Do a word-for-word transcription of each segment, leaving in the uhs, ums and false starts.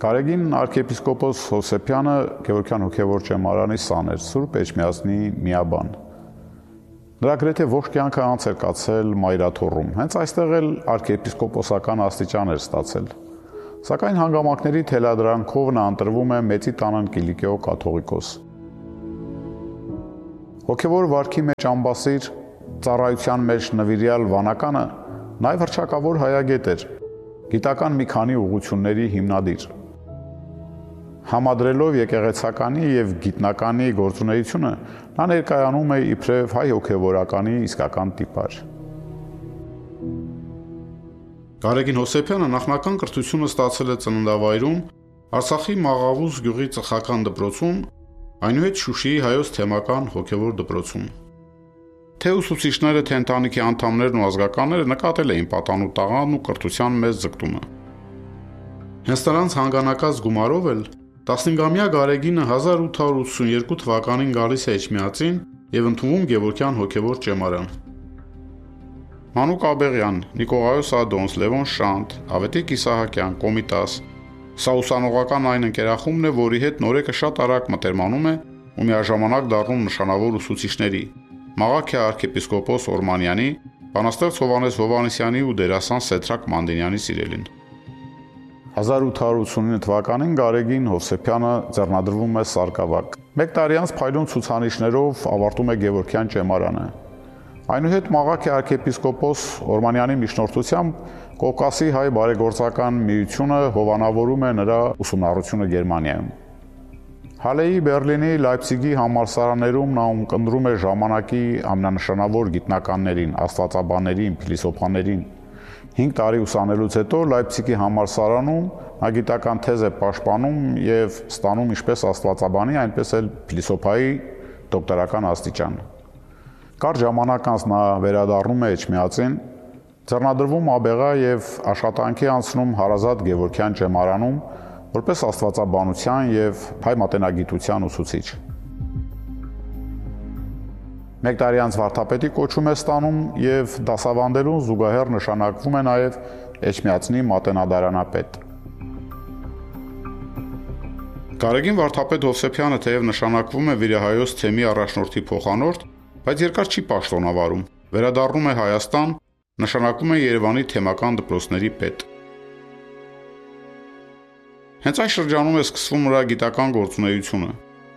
Գարեգին arczepiskopos Հովսեփյանը Գևորգյան հոգևոր ճեմարանի սան էր, Սուրբ Էջմիածնի միաբան։ Նրա գրեթե ողջ կյանքը անց էր կացել Մայրաթոռում, հենց այստեղ էլ arczepiskoposական աստիճան էր ստացել։ Սակայն հանգամանքների թելադրանքով նա ընտրվում է Մեծի տանն Կիլիկիո կաթողիկոս։ Հոգևոր վարքի մեջ ամբասիր, ծառայության մեջ նվիրյալ վանականը նաև հռչակավոր հայագետ էր, գիտական մի քանի ուղղությունների հիմնադիր։ Համադրելով եկեղեցականի եւ գիտնականի գործունեությունը, նա ներկայանում է իբրև հայ հոգևորականի իսկական տիպար։ Գարեգին Հովսեփյանը նախնական կրթությունը ստացել է ծննդավայրում, Արցախի Մաղավուս գյուղի ծխական դպրոցում, այնուհետ Շուշիի հայոց թեմական հոգևոր դպրոցում։ Թե ուսուցիչները, թե ընտանիքի անդամներն ու ազգականները նկատել էին պատանու տաղանն ու կրթության մեծ ձգտումը։ Հենց նրանց հանգանակած գումարով էլ տասնհինգամյա Գարեգինը հազար ութ հարյուր ութսունյերկու թվականին գալիս է Էջմիածին եւ ընդունվում Գևորգյան հոգևոր ճեմարան։ Մանուկ Աբեղյան, Նիկողայոս Ադոնց, Լևոն Շանթ, Ավետիք Իսահակյան, Կոմիտաս։ Սա ուսանողական այն ընկերախումբն է, որի հետ նորեկը շատ արագ մտերմանում է ու միաժամանակ դառնում նշանավոր ուսուցիչների։ Մաղաքյա arczepiskopos Օրմանյանի, բանաստեղծ Հովհաննես Հովհաննիսյանի ու դերասան Սեդրակ Մանդինյանի սիրելին։ հազար ութ հարյուր ութսունինը թվականին Գարեգին Հովսեփյանը ձեռնադրվում է Սարգսավաք։ Մեկ տարի անց փայլուն ցուցանիշներով ավարտում է Գևորգյան ճեմարանը։ Այնուհետ Մաղաքյա arczepiskopos Օրմանյանի միջնորդությամբ Կովկասի հայ բարեգործական միությունը հովանավորում է նրա ուսումնառությունը Գերմանիայում։ Հալեի, Բերլինի, Լայպցիգի համալսարաններում նա ունկնդրում է ժամանակի ամենանշանավոր գիտնականներին, աստվածաբաններին, փիլիսոփաներին։ հինգ տարի ուսանելուց հետո Լայպցիգի համալսարանում նա գիտական թեզ է պաշտպանում եւ ստանում ինչպես աստվածաբանի, այնպես էլ փիլիսոփայի դոկտորական աստիճան։ Կարճ ժամանակ անց նա վերադառնում է Էջմիածին, ձեռնադրվում աբեղա եւ աշխատանքի անցնում հարազատ Գևորգյան ճեմարանում որպես աստվածաբանության եւ հայ մատենագիտության ուսուցիչ։ Մեկ տարի անց վարդապետի կոչում է ստանում եւ դասավանդելուն զուգահեռ նշանակվում է նաեւ Էջմիածնի մատենադարանապետ։ Գարեգին վարդապետ Հովսեփյանը թեև նշանակվում է Վիրահայոց թեմի առաջնորդի փոխանորդ, բայց երկար չի պաշտոնավարում, վերադառնում է Հայաստան, նշանակվում է Երևանի թեմական դպրոցների պետ։ Հենց այս շրջանում է սկսվում նրա գիտական գործունեությունը։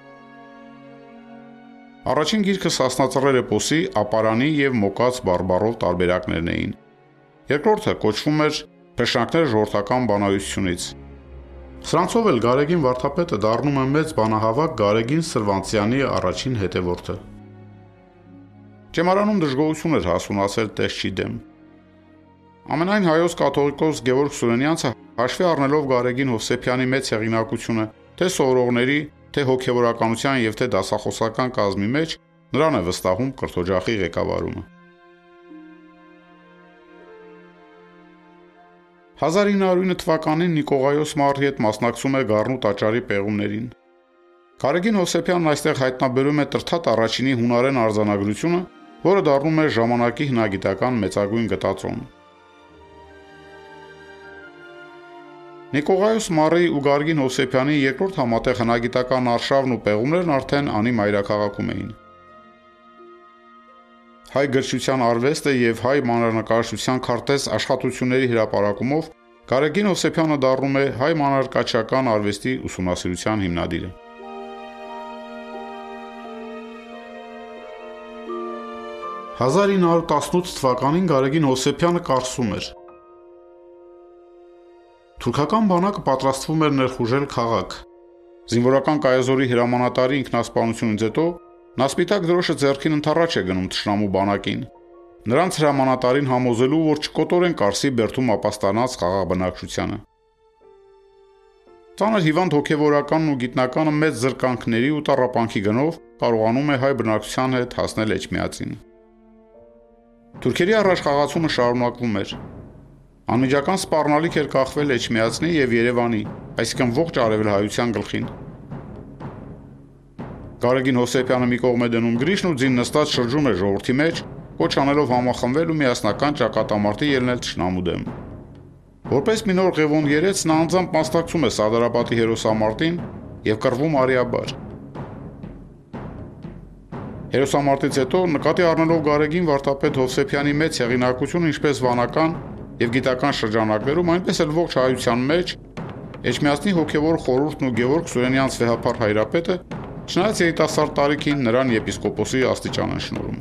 Առաջին գիրքը Սասնածռեր էպոսի ապարանի եւ մոկած բարբառով տարբերակներն էին։ Երկրորդը կոչվում էր Փշնակներ ժողովրդական բանահյուսությունից։ Սրանցով էլ Գարեգին վարդապետը դառնում է մեծ բանահավաք Գարեգին Սրվանցյանի առաջին հետևորդը։ Ճեմարանում դժգոհություն էր հասունացել տեսչի դեմ։ Ամենայն հայոց կաթողիկոս Գևորգ Սուրենյանցը հաշվի առնելով Գարեգին Հովսեփյանի մեծ հեղինակությունը, թե սովորողների, թե հոգևորականության եւ թե դասախոսական կազմի մեջ նրան է վստահում կրթօջախի ղեկավարումը։ հազար ինը հարյուր ինը թվականին Նիկողայոս Մարի հետ մասնակցում է Գառնու տաճարի պեղումներին։ Գարեգին Հովսեփյանն այստեղ հայտնաբերում է Տրթատ առաջինի հունարեն արձանագրությունը, որը դառնում է ժամանակի հնագիտական մեծագույն գտածոն։ Նիկողայոս Մարի ու Գարեգին Հովսեփյանի երկրորդ համատեղ հնագիտական արշավն ու պեղումներն արդեն անի մայրաքաղաքում էին։ Հայ գրչության արվեստը եւ հայ մանրանկարչության քարտեզ աշխատությունների հրապարակումով Գարեգին Հովսեփյանը դառնում է հայ մանրանկարչական արվեստի ուսումնասիրության հիմնադիրը։ հազար ինը հարյուր տասնութ թվականին Գարեգին Հովսեփյանը կարծում էր. Թուրքական բանակը պատրաստվում էր ներխուժել քաղաք։ Զինվորական կայազորի հրամանատարի ինքնասպանությունից հետո նա Սպիտակ դրոշը ձեռքին ընդառաջ է գնում թշնամու բանակին։ Նրանց հրամանատարին համոզելու, որ չկոտորեն Կարսի բերդում ապաստանած խաղաղբնակչությանը։ Ծանր հիվանդ հոգևորականն ու գիտնականը մեծ զրկանքների ու տառապանքի գնով կարողանում է հայ բնակչության հետ հասնել Էջմիածին։ Թուրքերի առաջ խաղացումը շարունակվում էր։ Անմիջական սպառնալիք էր կախվել Էջմիածնի եւ Երևանի, այսինքն ողջ արևելահայության գլխին։ Գարեգին Հովսեփյանը մի կողմ է դնում գրիշն ու ձին նստած շրջում է ժողովրդի մեջ, կոչ անելով համախմբվել ու միասնական ճակատամարտի ելնել թշնամու դեմ։ Որպես մի նոր ղևոն երեց, նա անձամբ մասնակցում է Սարդարապատի հերոսամարտին եւ կռվում արիաբար։ Հերոսամարտից հետո նկատի առնելով Գարեգին վարդապետ Հովսեփյանի մեծ հեղինակությունը ինչպես վանական եւ գիտական շրջանակներում, այնպես էլ ողջ հայության մեջ Էջմիածնի հոգևոր խորհուրդն ու Գևորգ Սուրենյանց վեհապար հայրապետը, չնայած երիտասարդ տարիքին, նրան եպիսկոպոսի աստիճան են շնորհում։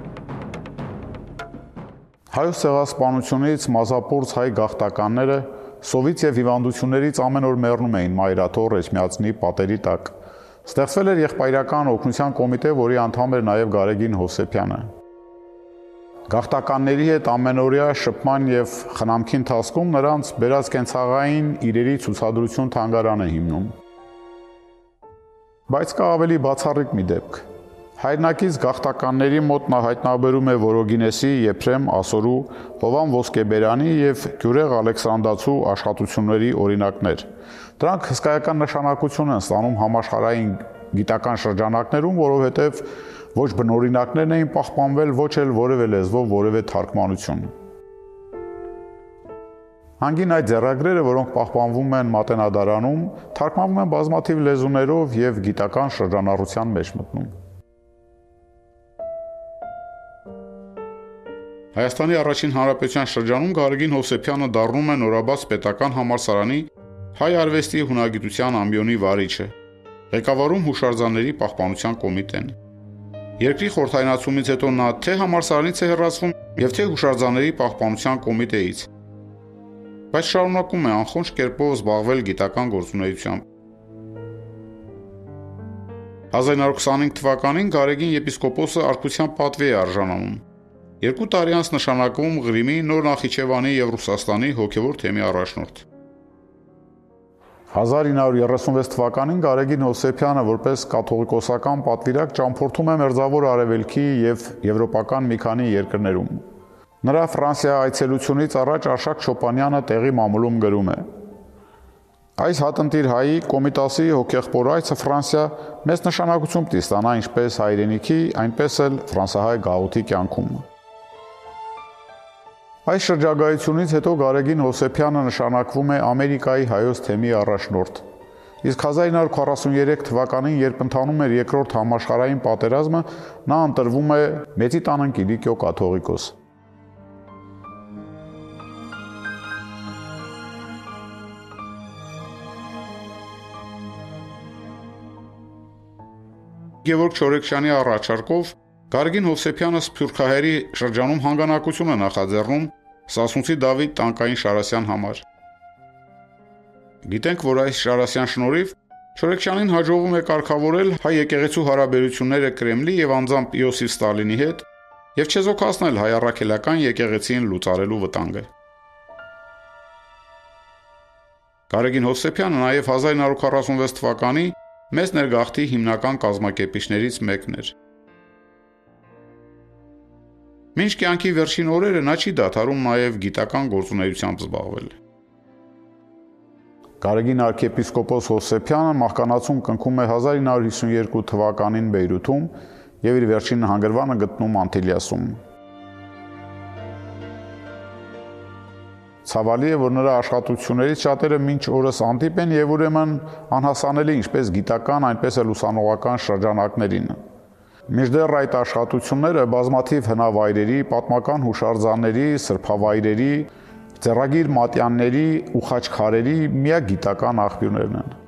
Հայոց ցեղասպանությունից մազապուրց հայ գաղթականները սովից եւ հիվանդություններից ամեն օր մեռնում էին Մայրաթոր Էջմիածնի պատերի տակ։ Ստեղծվել էր եղբայրական օգնության կոմիտե, որի անդամ էր նաեւ Գարեգին Հովսեփյանը։ Գաղթականների հետ ամենօրյա շփման եւ խնամքի ընթացքում նրանց բերած կենցաղային իրերի ցուցադրություն թանգարան է հիմնում։ Բայց կա ավելի բացառիկ մի դեպք։ Հայրնակից գաղթականների մոտ նա հայտնաբերում է Որոգինեսի, Եփրեմ, Ասորու, Հովան Ոսկեբերանի եւ Գյուրեղ Ալեքսանդրացու աշխատությունների օրինակներ։ Դրանք հսկայական նշանակություն են ստանում համաշխարհային գիտական շրջանակներում, որովհետեւ ոչ բնօրինակներն էին պահպանվել, ոչ էլ որևէ լեզվով որևէ թարգմանություն։ Հանգին այդ ձեռագրերը, որոնք պահպանվում են Մատենադարանում, թարգմանվում են բազմաթիվ լեզուներով եւ գիտական շրջանառության մեջ մտնում։ Հայաստանի առաջին հանրապետության շրջանում Գարեգին Հովսեփյանը դառնում է նորաբաց պետական համալսարանի հայ արվեստի հունագիտության ամբիոնի վարիչը, ղեկավարում հուշարձանների պահպանության կոմիտեն։ Երկրի խորհրդայնացումից հետո նա թե համալսարանից է հեռացվում եւ թե հուշարձանների պահպանության կոմիտեից, բայց շարունակում է անխոնջ կերպով զբաղվել գիտական գործունեությամբ։ հազար իննսուն քսանհինգ թվականին Գարեգին եպիսկոպոսը արքության պատվի է արժանանում։ Երկու տարի անց նշանակվում Ղրիմի, Նոր Նախիջևանի եւ Ռուսաստանի հոգեվոր թեմի առաջնորդ։ հազար ինը հարյուր երեսունվեց թվականին Գարեգին Հովսեփյանը որպես կաթողիկոսական պատվիրակ ճամփորդում է Մերձավոր Արևելքի եւ եվրոպական մի քանի երկրներում։ Նրա Ֆրանսիա այցելությունից առաջ Արշակ Չոպանյանը տեղի մամուլում գրում է. Այս հատնտիր հայի Կոմիտասի հոգեղբոր այցը Ֆրանսիա մեծ նշանակություն պիտի ստանա ինչպես հայրենիքի, այնպես էլ ֆրանսահայ գաղութի կյանքում։ Այս շրջագայությունից հետո Գարեգին Հովսեփյանը նշանակվում է Ամերիկայի հայոց թեմի առաջնորդ։ Իսկ հազար ինը հարյուր քառասուններեք թվականին, երբ ընթանում էր երկրորդ համաշխարհային պատերազմը, նա ընտրվում է Մեծի տան Կիլիկիո կաթողիկոս։ Գևորգ Չորեքշյանի առաջարկով Գարեգին Հովսեփյանը Սփյուռքահայերի շրջանում հանգանակություն է նախաձեռնում Սասունցի Դավիթ Տանկային Շարասյան համար։ Գիտենք, որ այս Շարասյան շնորհիվ Չորեքշյանին հաջողվում է կարգավորել հայ եկեղեցու հարաբերությունները Կրեմլի եւ անձամբ Իոսիֆ Ստալինի հետ եւ չեզոքացնել հայ առաքելական եկեղեցին լուծարելու վտանգը։ Գարեգին Հովսեփյանը նաեւ հազար ինը հարյուր քառասունվեց թվականի մեծ ներգաղթի հիմնական կազմակերպիչներից մեկն էր։ Մինչ կյանքի վերջին օրերը նա չի դադարում նաև գիտական գործունեությամբ զբաղվել։ Գարեգին arczepiskopos Հովսեփյանը մահկանացուն կնքում է հազար ինը հարյուր հիսունյերկու թվականին Բեյրութում եւ իր վերջին հանգրվանը գտնում Անտիլիասում։ Ցավալի է, որ նրա աշխատություններից շատերը մինչ օրս անտիպ են եւ ուրեմն անհասանելի ինչպես գիտական, այնպես էլ ուսանողական շրջանակներին։ Մինչդեռ այդ աշխատությունները բազմաթիվ հնավայրերի, պատմական հուշարձանների, սրբավայրերի, ձեռագիր մատյանների ու խաչքարերի միակ գիտական աղբյուրներն են։